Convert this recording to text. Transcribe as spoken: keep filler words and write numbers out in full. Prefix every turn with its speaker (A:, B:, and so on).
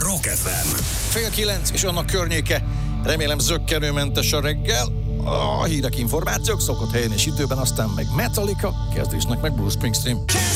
A: Rock ef em.
B: Fél kilenc és annak környéke. Remélem zökkenőmentes a reggel. A hírek, információk szokott helyen és időben, aztán meg Metallica, kezdésnek meg Bruce Springsteen.